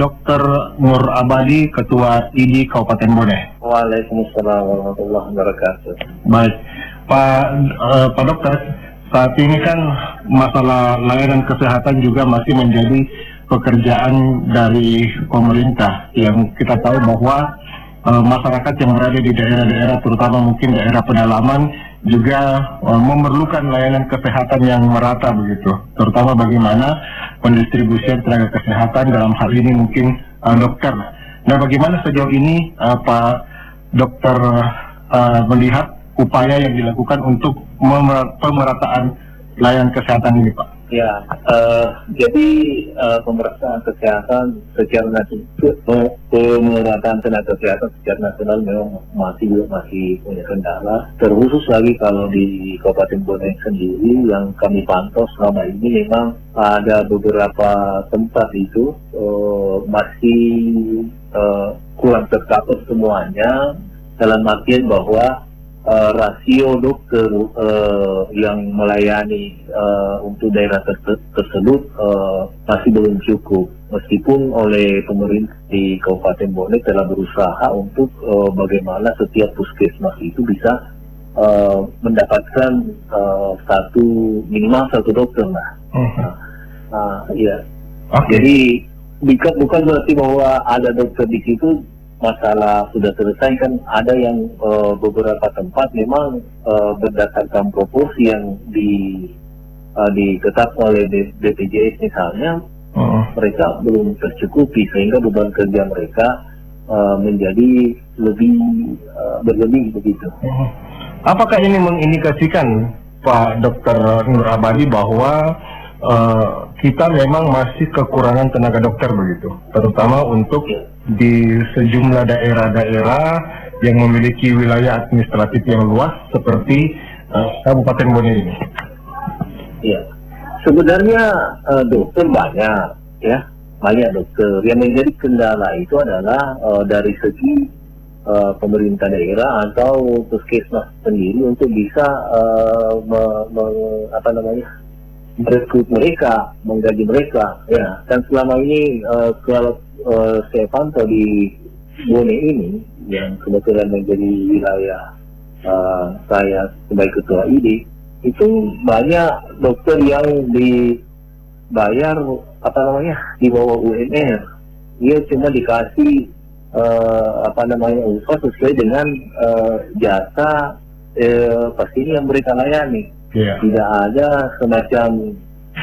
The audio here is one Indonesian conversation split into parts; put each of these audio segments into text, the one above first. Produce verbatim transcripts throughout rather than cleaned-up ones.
Dokter Nur Abadi, Ketua I D I Kabupaten Bone. Waalaikumsalam warahmatullahi wabarakatuh. Baik, Pak uh, Pak Dokter, saat ini kan masalah layanan kesehatan juga masih menjadi pekerjaan dari pemerintah, yang kita tahu bahwa uh, masyarakat yang berada di daerah-daerah, terutama mungkin daerah pedalaman, juga uh, memerlukan layanan kesehatan yang merata begitu, terutama bagaimana pendistribusian tenaga kesehatan dalam hal ini mungkin uh, dokter. Nah, bagaimana sejauh ini uh, Pak Dokter uh, melihat upaya yang dilakukan untuk pemerataan layanan kesehatan ini, Pak? Ya, uh, jadi uh, pemerataan kesehatan secara nasional, pemerataan tenaga kesehatan secara nasional memang masih masih punya kendala. Terkhusus lagi kalau di Kabupaten Bone sendiri yang kami pantau selama ini, memang ada beberapa tempat itu uh, masih uh, kurang tercapai semuanya, dalam artian bahwa Uh, rasio dokter uh, yang melayani uh, untuk daerah ter tersebut uh, masih belum cukup, meskipun oleh pemerintah di Kabupaten Bone telah berusaha untuk uh, bagaimana setiap puskesmas itu bisa uh, mendapatkan uh, satu minimal satu dokter lah. Uh-huh. nah, uh, ya. Okay. Jadi bukan bukan berarti bahwa ada dokter di situ masalah sudah selesai. Kan ada yang uh, beberapa tempat memang uh, berdasarkan proporsi yang di uh, ditetapkan oleh B P J S misalnya, uh-huh. mereka belum tercukupi, sehingga beban kerja mereka uh, menjadi lebih uh, berlebih begitu. Uh-huh. Apakah ini mengindikasikan, Pak Dokter Nur Abadi, bahwa uh, kita memang masih kekurangan tenaga dokter begitu, terutama untuk yeah. di sejumlah daerah-daerah yang memiliki wilayah administratif yang luas seperti uh, Kabupaten Bone ini? Iya, sebenarnya uh, dokter banyak, ya, banyak dokter. Yang menjadi kendala itu adalah uh, dari segi uh, pemerintah daerah atau puskesmas sendiri untuk bisa uh, me, me, apa namanya merekrut mereka, menggaji mereka. Ya, dan selama ini uh, kalau Uh, saya pantau di Bone ini, yang kebetulan menjadi wilayah uh, saya sebagai ketua I D I, itu banyak dokter yang dibayar apa namanya di bawah U M R. Dia cuma dikasih uh, apa namanya upah sesuai dengan uh, jasa uh, pastinya yang mereka layani. Yeah. Tidak ada semacam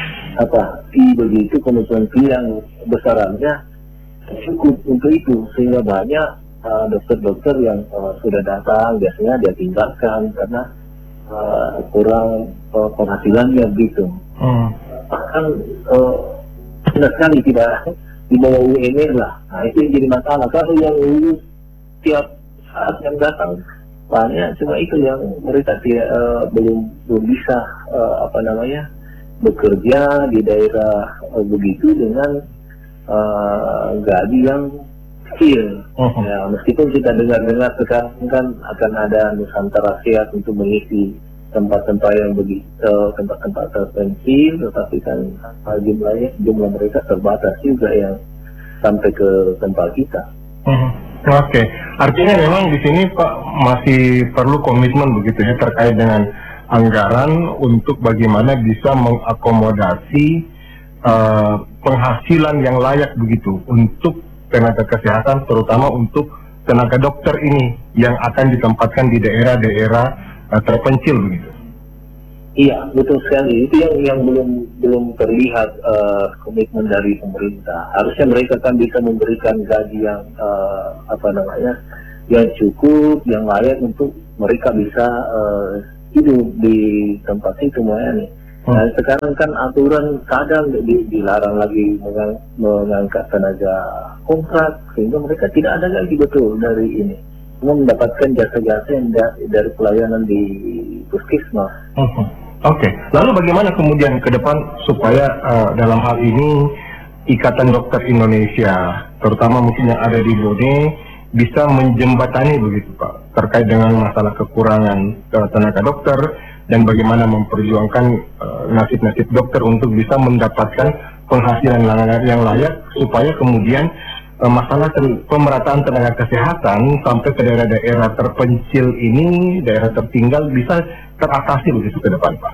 apa fee begitu, kemudian fee yang besarannya cukup untuk itu, sehingga banyak dokter-dokter uh, yang uh, sudah datang biasanya dia tinggalkan karena uh, kurang uh, penghasilannya begitu. Hmm. Bahkan uh, benar sekali tidak di bawah U M R lah. Nah, itu yang jadi masalah. Kalau yang lulus tiap saat yang datang banyak, cuma itu yang mereka tidak uh, belum belum bisa uh, apa namanya bekerja di daerah uh, begitu dengan Uh, gaji yang kecil. Uh-huh. Ya, meskipun kita dengar-dengar sekarang kan akan ada Nusantara Sehat untuk mengisi tempat-tempat yang begitu, uh, tempat-tempat terpencil, tetapi kan uh, jumlahnya jumlah mereka terbatas juga yang sampai ke tempat kita. Uh-huh. Oke, okay. Artinya memang di sini Pak masih perlu komitmen begitu ya terkait dengan anggaran untuk bagaimana bisa mengakomodasi uh, penghasilan yang layak begitu untuk tenaga kesehatan, terutama untuk tenaga dokter ini yang akan ditempatkan di daerah-daerah uh, terpencil begitu. Iya, betul sekali. Itu yang yang belum belum terlihat uh, komitmen dari pemerintah. Harusnya mereka kan bisa memberikan gaji yang uh, apa namanya yang cukup, yang layak untuk mereka bisa uh, hidup di tempat itu, Moyani. Nah, sekarang kan aturan kadang di, dilarang lagi mengang, mengangkat tenaga kontrak, sehingga mereka tidak ada lagi betul dari ini, cuma mendapatkan jasa-jasa yang da, dari pelayanan di puskesmas. Uh -huh. Oke, okay. Lalu bagaimana kemudian ke depan supaya uh, dalam hal ini Ikatan Dokter Indonesia, terutama mungkin yang ada di Bone, bisa menjembatani begitu Pak, terkait dengan masalah kekurangan uh, tenaga dokter, dan bagaimana memperjuangkan nasib-nasib uh, dokter untuk bisa mendapatkan penghasilan yang layak supaya kemudian uh, masalah ten- pemerataan tenaga kesehatan sampai ke daerah-daerah terpencil ini, daerah tertinggal bisa teratasi begitu ke depan, Pak.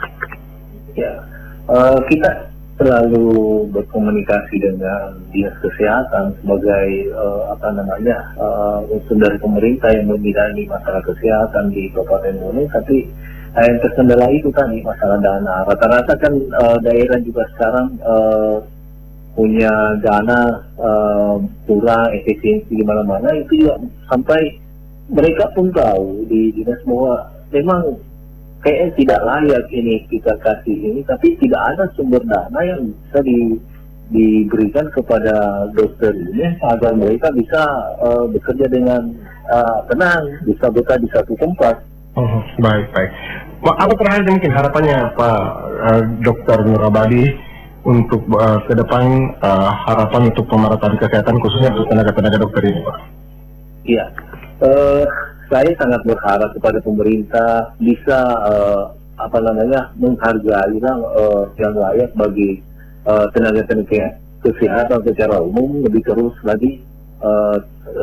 Ya, uh, kita selalu berkomunikasi dengan dinas kesehatan sebagai uh, apa namanya uh, unsur dari pemerintah yang membidangi masalah kesehatan di Kabupaten Bone, tapi uh, yang terkendala itu tadi masalah dana. Rata-rata kan uh, daerah juga sekarang uh, punya dana uh, kurang, efisiensi di mana-mana, itu juga sampai mereka pun tahu di dinas bahwa memang kayaknya tidak layak ini kita kasih ini, tapi tidak ada sumber dana yang bisa di, diberikan kepada dokter ini agar mereka bisa uh, bekerja dengan uh, tenang, bisa betah di satu tempat. Oh, baik, baik. Apa terakhir mungkin harapannya Pak uh, Dokter Nur Abadi untuk uh, ke depan uh, harapan untuk pemerataan kesehatan khususnya untuk tenaga-tenaga dokter ini, Pak? Iya. Uh, Saya sangat berharap kepada pemerintah bisa uh, apa namanya menghargai uh, yang layak bagi uh, tenaga-tenaga kesehatan secara umum, lebih terus lagi uh,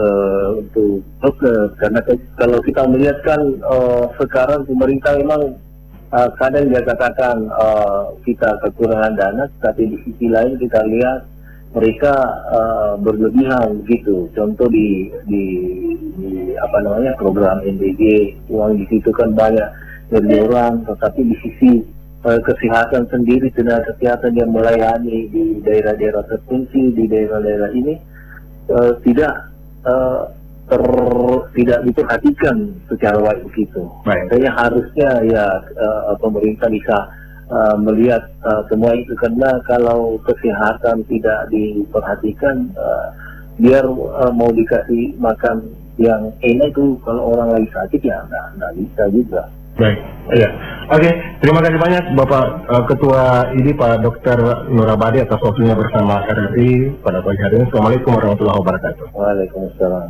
uh, untuk dokter, karena ke- kalau kita melihat kan uh, sekarang pemerintah memang uh, kadang dia katakan uh, kita kekurangan dana, tapi di sisi lain kita lihat mereka uh, berlebihan begitu. Contoh di, di di apa namanya program N D G, uang di situ kan banyak berkurang, tetapi di sisi uh, kesehatan sendiri, tenaga kesehatan yang melayani di daerah-daerah terpencil, di daerah-daerah ini uh, tidak uh, ter, tidak diperhatikan secara baik begitu. Makanya harusnya ya uh, pemerintah bisa Uh, melihat uh, semua itu, karena kalau kesehatan tidak diperhatikan, uh, biar uh, mau dikasih makan yang enak itu kalau orang lagi sakit ya nggak bisa juga. Baik, iya. Oke, terima kasih banyak Bapak uh, Ketua I D I Pak Dokter Nur Abadi atas waktunya bersama R R I pada pagi hari ini. Assalamualaikum warahmatullahi wabarakatuh. Waalaikumsalam.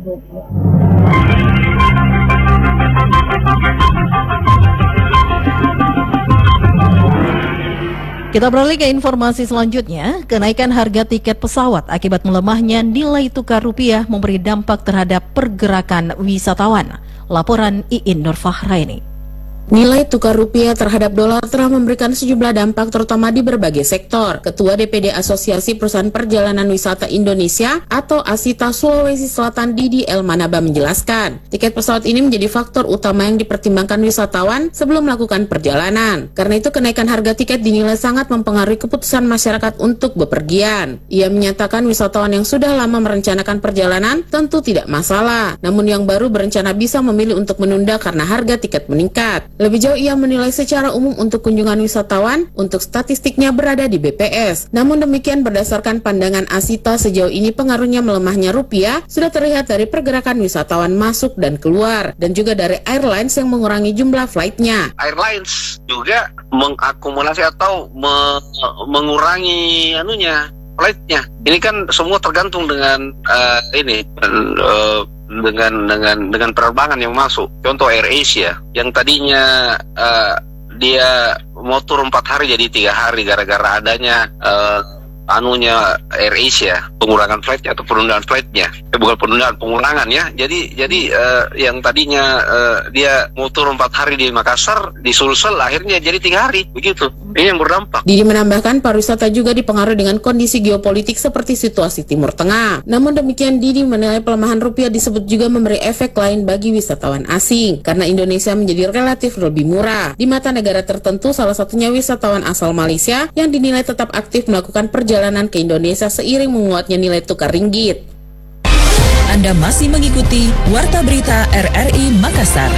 Kita beralih ke informasi selanjutnya. Kenaikan harga tiket pesawat akibat melemahnya nilai tukar rupiah memberi dampak terhadap pergerakan wisatawan. Laporan Iin Nurfahraini. Nilai tukar rupiah terhadap dolar telah memberikan sejumlah dampak terutama di berbagai sektor. Ketua D P D Asosiasi Perusahaan Perjalanan Wisata Indonesia atau ASITA Sulawesi Selatan Didi Elmanaba menjelaskan, tiket pesawat ini menjadi faktor utama yang dipertimbangkan wisatawan sebelum melakukan perjalanan. Karena itu kenaikan harga tiket dinilai sangat mempengaruhi keputusan masyarakat untuk bepergian. Ia menyatakan wisatawan yang sudah lama merencanakan perjalanan tentu tidak masalah, namun yang baru berencana bisa memilih untuk menunda karena harga tiket meningkat. Lebih jauh ia menilai secara umum untuk kunjungan wisatawan untuk statistiknya berada di B P S. Namun demikian berdasarkan pandangan ASITA sejauh ini pengaruhnya melemahnya rupiah sudah terlihat dari pergerakan wisatawan masuk dan keluar dan juga dari airlines yang mengurangi jumlah flightnya. Airlines juga mengakumulasi atau me mengurangi anunya flightnya. Ini kan semua tergantung dengan uh, ini uh, dengan dengan dengan penerbangan yang masuk. Contoh Air Asia yang tadinya uh, dia mau turun empat hari jadi tiga hari gara-gara adanya uh, anunya Air Asia, pengurangan flightnya atau penundaan flightnya, eh, bukan penundaan, pengurangan ya. Jadi jadi uh, yang tadinya uh, dia mau turun empat hari di Makassar, di Sulsel akhirnya jadi tiga hari, begitu. Ini yang berdampak. Didi menambahkan pariwisata juga dipengaruhi dengan kondisi geopolitik seperti situasi Timur Tengah. Namun demikian Didi menilai pelemahan rupiah disebut juga memberi efek lain bagi wisatawan asing karena Indonesia menjadi relatif lebih murah di mata negara tertentu, salah satunya wisatawan asal Malaysia yang dinilai tetap aktif melakukan perjalanan perjalanan ke Indonesia seiring menguatnya nilai tukar ringgit. Anda masih mengikuti Warta Berita R R I Makassar.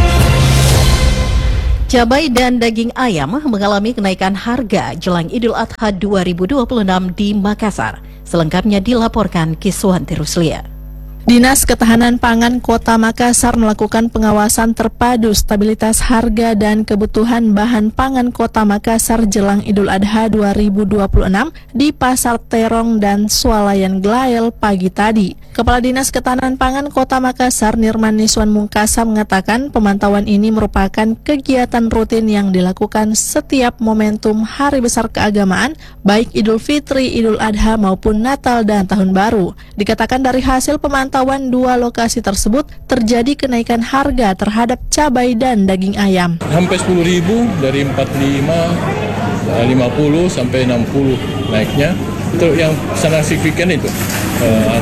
Cabai dan daging ayam mengalami kenaikan harga jelang Idul Adha dua ribu dua puluh enam di Makassar. Selengkapnya dilaporkan Kiswanti Ruslia. Dinas Ketahanan Pangan Kota Makassar melakukan pengawasan terpadu stabilitas harga dan kebutuhan bahan pangan Kota Makassar jelang Idul Adha dua ribu dua puluh enam di Pasar Terong dan Swalayan Glael pagi tadi. Kepala Dinas Ketahanan Pangan Kota Makassar Nirman Niswan Mungkasa mengatakan pemantauan ini merupakan kegiatan rutin yang dilakukan setiap momentum hari besar keagamaan baik Idul Fitri, Idul Adha maupun Natal dan Tahun Baru. Dikatakan dari hasil pemantauan Pemantauan dua lokasi tersebut terjadi kenaikan harga terhadap cabai dan daging ayam. Hampir sepuluh ribu dari empat puluh lima, lima puluh sampai enam puluh naiknya. Itu yang sangat signifikan itu. Uh,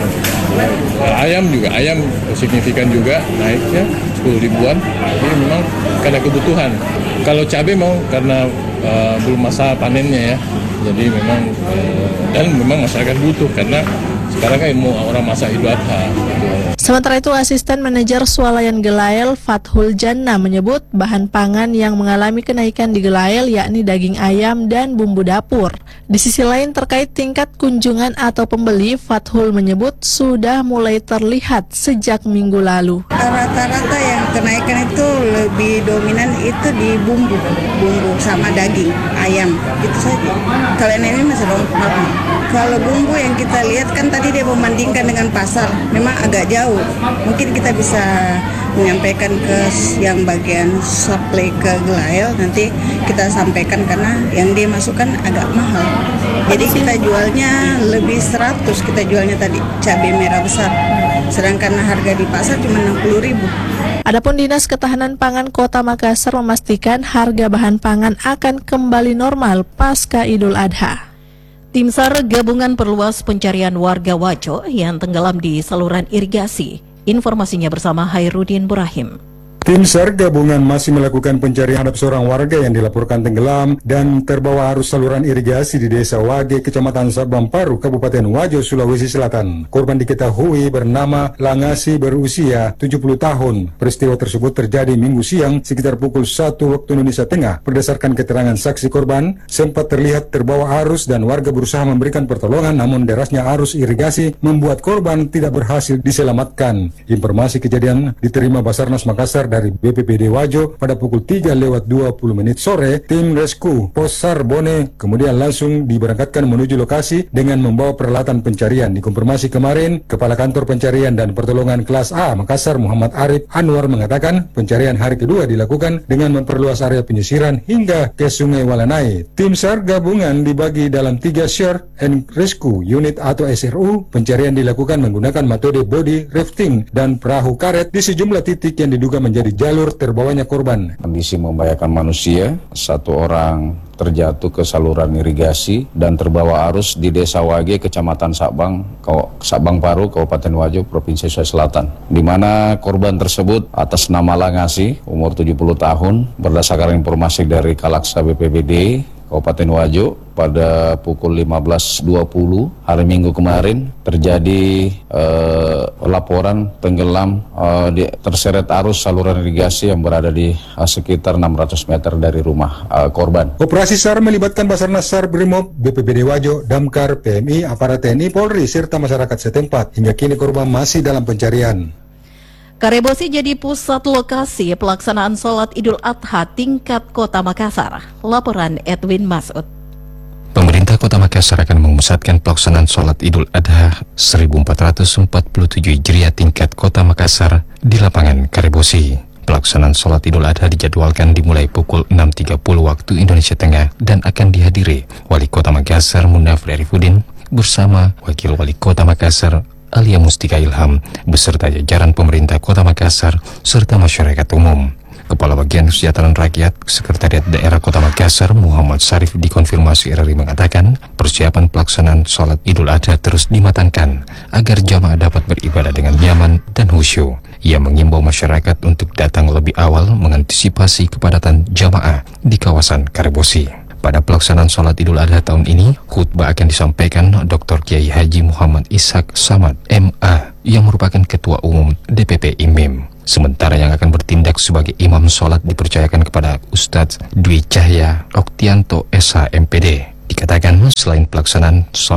ayam juga, ayam signifikan juga naiknya sepuluh ribuan. Jadi memang karena kebutuhan. Kalau cabai mau karena uh, belum masa panennya ya. Jadi memang uh, dan memang masyarakat butuh karena sekarang kan mau orang masa Idul Adha. Sementara itu, Asisten Manajer Swalayan Glael Fathul Janna menyebut bahan pangan yang mengalami kenaikan di Glael yakni daging ayam dan bumbu dapur. Di sisi lain terkait tingkat kunjungan atau pembeli, Fathul menyebut sudah mulai terlihat sejak minggu lalu. Rata-rata yang kenaikan itu lebih dominan itu di bumbu, bumbu sama daging ayam, itu saja. Kalau ini masih normal. Kalau bumbu yang kita lihat kan tadi dia membandingkan dengan pasar, memang agak jauh. Mungkin kita bisa menyampaikan ke yang bagian supply ke Glael, nanti kita sampaikan karena yang dia masukkan agak mahal. Jadi kita jualnya lebih seratus, kita jualnya tadi cabai merah besar. Sedangkan harga di pasar cuma enam puluh ribu. Adapun Dinas Ketahanan Pangan Kota Makassar memastikan harga bahan pangan akan kembali normal pasca Idul Adha. Tim SAR gabungan perluas pencarian warga Wajo yang tenggelam di saluran irigasi. Informasinya bersama Hairudin Burahim. Tim SAR gabungan masih melakukan pencarian terhadap seorang warga yang dilaporkan tenggelam dan terbawa arus saluran irigasi di Desa Wage, Kecamatan Sabang Paru, Kabupaten Wajo, Sulawesi Selatan. Korban diketahui bernama Langasi berusia tujuh puluh tahun. Peristiwa tersebut terjadi Minggu siang sekitar pukul satu waktu Indonesia Tengah. Berdasarkan keterangan saksi korban, sempat terlihat terbawa arus dan warga berusaha memberikan pertolongan, namun derasnya arus irigasi membuat korban tidak berhasil diselamatkan. Informasi kejadian diterima Basarnas Makassar dari B P B D Wajo pada pukul tiga lewat dua puluh menit sore. Tim rescue Pos SAR Bone kemudian langsung diberangkatkan menuju lokasi dengan membawa peralatan pencarian. Dikonfirmasi kemarin, Kepala Kantor Pencarian dan Pertolongan Kelas A Makassar Muhammad Arif Anwar mengatakan pencarian hari kedua dilakukan dengan memperluas area penyisiran hingga ke Sungai Walanai. Tim SAR gabungan dibagi dalam tiga Search and Rescue Unit atau S R U. Pencarian dilakukan menggunakan metode body rafting dan perahu karet di sejumlah titik yang diduga menjadi di jalur terbawanya korban. Kondisi membahayakan manusia, satu orang terjatuh ke saluran irigasi dan terbawa arus di Desa Wage, Kecamatan Sabang, Sabang Paru, Kabupaten Wajo, Provinsi Sulawesi Selatan. Di mana korban tersebut atas nama Langasi, umur tujuh puluh tahun, berdasarkan informasi dari Kalaksa B P B D Kabupaten Wajo pada pukul lima belas dua puluh hari Minggu kemarin terjadi eh, laporan tenggelam eh, di, terseret arus saluran irigasi yang berada di eh, sekitar enam ratus meter dari rumah eh, korban. Operasi SAR melibatkan Basarnas SAR Brimob, B P B D Wajo, Damkar, P M I, aparat T N I, Polri, serta masyarakat setempat. Hingga kini korban masih dalam pencarian. Karebosi jadi pusat lokasi pelaksanaan sholat Idul Adha tingkat Kota Makassar. Laporan Edwin Masud. Pemerintah Kota Makassar akan memusatkan pelaksanaan sholat Idul Adha seribu empat ratus empat puluh tujuh Hijriah tingkat Kota Makassar di lapangan Karebosi. Pelaksanaan sholat Idul Adha dijadwalkan dimulai pukul enam tiga puluh waktu Indonesia Tengah dan akan dihadiri Wali Kota Makassar Munafri Arifudin bersama Wakil Wali Kota Makassar Alia Mustika Ilham beserta jajaran pemerintah Kota Makassar serta masyarakat umum. Kepala Bagian Kesejahteraan Rakyat Sekretariat Daerah Kota Makassar Muhammad Sarif dikonfirmasi R R I mengatakan persiapan pelaksanaan sholat Idul Adha terus dimatangkan agar jamaah dapat beribadah dengan nyaman dan khusyuk. Ia mengimbau masyarakat untuk datang lebih awal mengantisipasi kepadatan jamaah di kawasan Karebosi. Pada pelaksanaan sholat Idul Adha tahun ini, khutbah akan disampaikan Doktor Kiai Haji Muhammad Ishak Samad, M A, yang merupakan Ketua Umum D P P I M I M. Sementara yang akan bertindak sebagai imam sholat dipercayakan kepada Ustadz Dwi Cahya Oktianto S H M P D. Dikatakan selain pelaksanaan sholat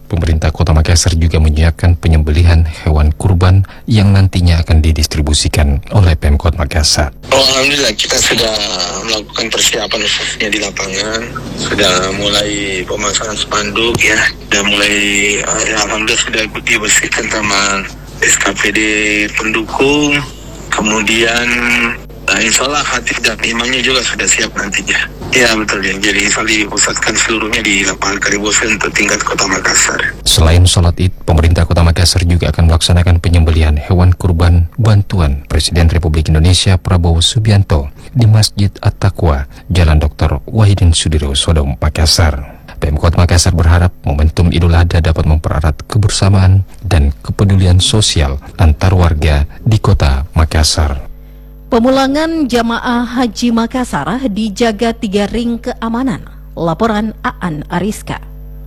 pemerintah Kota Makassar juga menyiapkan penyembelihan hewan kurban yang nantinya akan didistribusikan oleh Pemkot Makassar. Oh, alhamdulillah kita sudah melakukan persiapan khususnya di lapangan, sudah mulai pemasangan spanduk ya, sudah mulai ya, alhamdulillah sudah dibersihkan taman S K P D pendukung, kemudian nah, insya Allah khatib dan imamnya juga sudah siap nantinya. Ya betul ya, jadi insya Allah dipusatkan seluruhnya di lapangan Karibosi untuk tingkat Kota Makassar. Selain sholat id, pemerintah Kota Makassar juga akan melaksanakan penyembelihan hewan kurban bantuan Presiden Republik Indonesia Prabowo Subianto di Masjid At-Taqwa, Jalan Doktor Wahidin Sudirosodo, Makassar. Pemkot Makassar berharap momentum Idul Adha dapat mempererat kebersamaan dan kepedulian sosial antar warga di Kota Makassar. Pemulangan jamaah Haji Makassar dijaga tiga ring keamanan. Laporan Aan Ariska.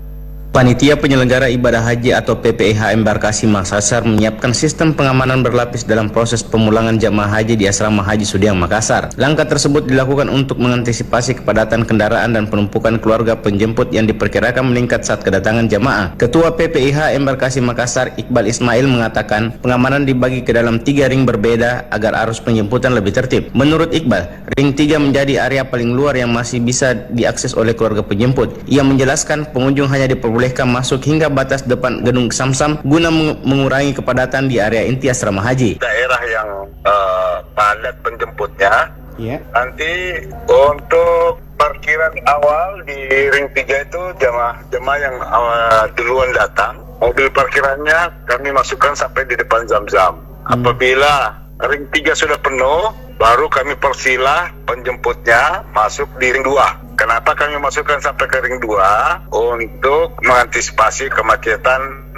Panitia Penyelenggara Ibadah Haji atau P P I H Embarkasi Makassar menyiapkan sistem pengamanan berlapis dalam proses pemulangan jamaah haji di Asrama Haji Sudiang Makassar. Langkah tersebut dilakukan untuk mengantisipasi kepadatan kendaraan dan penumpukan keluarga penjemput yang diperkirakan meningkat saat kedatangan jamaah. Ketua P P I H Embarkasi Makassar Iqbal Ismail mengatakan pengamanan dibagi ke dalam tiga ring berbeda agar arus penjemputan lebih tertib. Menurut Iqbal, ring tiga menjadi area paling luar yang masih bisa diakses oleh keluarga penjemput. Ia menjelaskan pengunjung hanya diperbolehkan bolehkan masuk hingga batas depan gedung Samsam guna mengurangi kepadatan di area inti asrama haji. Daerah yang uh, padat penjemputnya, yeah. Nanti untuk parkiran awal di ring tiga itu jemaah jemaah yang uh, duluan datang, mobil parkirannya kami masukkan sampai di depan Zam-Zam. Hmm. Apabila ring tiga sudah penuh, baru kami persilah penjemputnya masuk di ring dua. Kenapa kami masukkan sampai ke ring dua? Untuk mengantisipasi kemacetan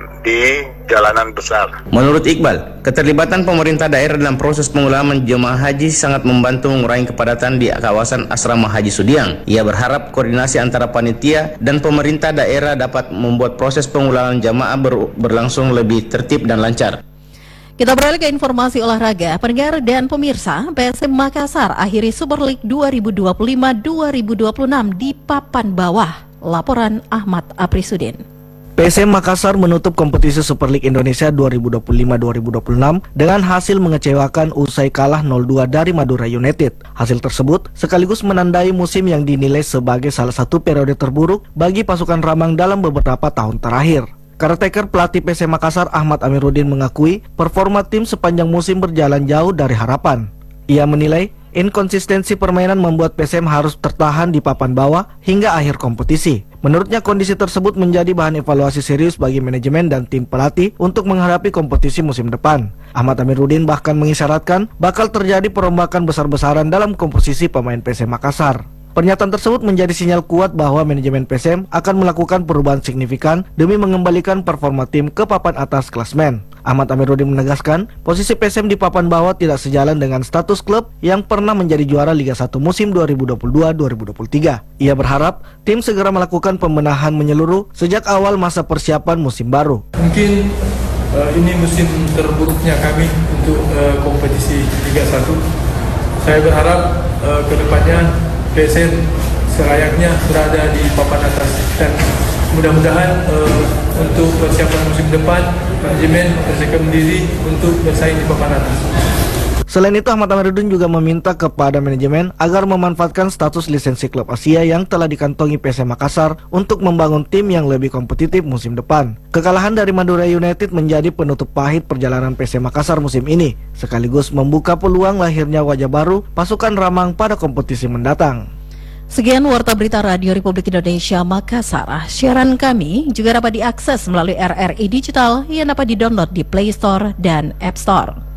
di jalanan besar. Menurut Iqbal, keterlibatan pemerintah daerah dalam proses pengulangan jemaah haji sangat membantu mengurangi kepadatan di kawasan asrama haji Sudiang. Ia berharap koordinasi antara panitia dan pemerintah daerah dapat membuat proses pengulangan jamaah ber berlangsung lebih tertib dan lancar. Kita beralih ke informasi olahraga. Pendengar dan pemirsa, P S M Makassar akhiri Super League dua ribu dua puluh lima dua ribu dua puluh enam di papan bawah. Laporan Ahmad Aprisudin. P S M Makassar menutup kompetisi Super League Indonesia dua ribu dua puluh lima dua ribu dua puluh enam dengan hasil mengecewakan usai kalah nol dua dari Madura United. Hasil tersebut sekaligus menandai musim yang dinilai sebagai salah satu periode terburuk bagi pasukan Ramang dalam beberapa tahun terakhir. Caretaker pelatih P S M Makassar Ahmad Amiruddin mengakui performa tim sepanjang musim berjalan jauh dari harapan. Ia menilai inkonsistensi permainan membuat P S M harus tertahan di papan bawah hingga akhir kompetisi. Menurutnya kondisi tersebut menjadi bahan evaluasi serius bagi manajemen dan tim pelatih untuk menghadapi kompetisi musim depan. Ahmad Amiruddin bahkan mengisyaratkan bakal terjadi perombakan besar-besaran dalam komposisi pemain P S M Makassar. Pernyataan tersebut menjadi sinyal kuat bahwa manajemen P S M akan melakukan perubahan signifikan demi mengembalikan performa tim ke papan atas klasmen. Ahmad Amiruddin menegaskan, posisi P S M di papan bawah tidak sejalan dengan status klub yang pernah menjadi juara Liga satu musim dua ribu dua puluh dua dua ribu dua puluh tiga. Ia berharap tim segera melakukan pembenahan menyeluruh sejak awal masa persiapan musim baru. Mungkin uh, ini musim terburuknya kami untuk uh, kompetisi Liga satu. Saya berharap uh, ke depannya P S M selayaknya berada di papan atas dan mudah-mudahan uh, untuk persiapan musim depan manajemen persiapkan diri untuk bersaing di papan atas. Selain itu, Ahmad Amiruddin juga meminta kepada manajemen agar memanfaatkan status lisensi klub Asia yang telah dikantongi P S M Makassar untuk membangun tim yang lebih kompetitif musim depan. Kekalahan dari Madura United menjadi penutup pahit perjalanan P S M Makassar musim ini, sekaligus membuka peluang lahirnya wajah baru pasukan Ramang pada kompetisi mendatang. Sekian Warta Berita Radio Republik Indonesia Makassar. Siaran kami juga dapat diakses melalui R R I Digital yang dapat didownload di Play Store dan App Store.